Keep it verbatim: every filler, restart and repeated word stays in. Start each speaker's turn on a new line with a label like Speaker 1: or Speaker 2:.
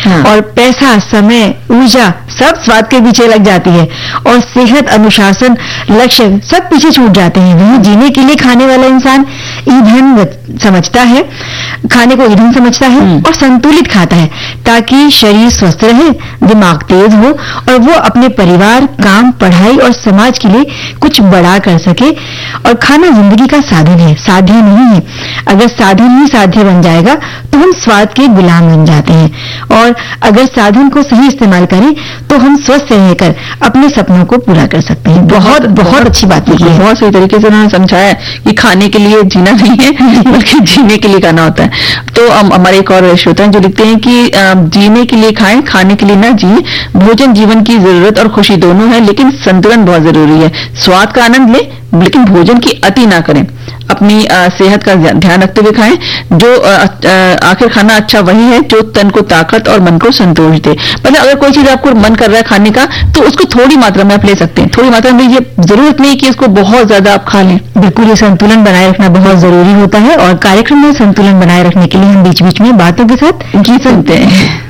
Speaker 1: हाँ।
Speaker 2: और पैसा, समय, ऊर्जा सब स्वाद के पीछे लग जाती है और सेहत, अनुशासन, लक्ष्य सब पीछे छूट जाते हैं। वहीं जीने के लिए खाने वाला इंसान ईंधन समझता है, खाने को ईंधन समझता है और संतुलित खाता है ताकि शरीर स्वस्थ रहे, दिमाग तेज हो और वो अपने परिवार, काम, पढ़ाई और समाज के लिए कुछ बड़ा कर सके। और खाना जिंदगी का साधन है, साध्य नहीं है। अगर साधन ही साध्य बन जाएगा तो हम स्वाद के गुलाम बन जाते हैं, और अगर साधन को सही इस्तेमाल करें तो हम स्वस्थ रहकर अपने सपनों को पूरा कर सकते हैं। बहुत बहुत अच्छी बात है,
Speaker 1: बहुत सही तरीके से उन्होंने समझाया कि खाने के लिए जीना नहीं है बल्कि जीने के लिए खाना होता है। तो हम हमारे एक और श्रोता हैं जो लिखते हैं कि जीने के लिए खाएं, खाने के लिए ना जिए। भोजन जीवन की जरूरत और खुशी दोनों है, लेकिन संतुलन बहुत जरूरी है। स्वाद का आनंद ले, लेकिन भोजन की अति ना करें। अपनी आ, सेहत का ध्यान रखते हुए खाएं। जो आ, आ, आखिर खाना अच्छा वही है जो तन को ताकत और मन को संतोष दे। मतलब अगर कोई चीज आपको मन कर रहा है खाने का तो उसको थोड़ी मात्रा में आप ले सकते हैं। थोड़ी मात्रा में, ये जरूरत नहीं कि इसको बहुत ज्यादा आप खा लें।
Speaker 2: बिल्कुल, ये संतुलन बनाए रखना बहुत जरूरी होता है। और कार्यक्रम में संतुलन बनाए रखने के लिए हम बीच बीच में बातों के साथ
Speaker 1: गीत सुनते हैं।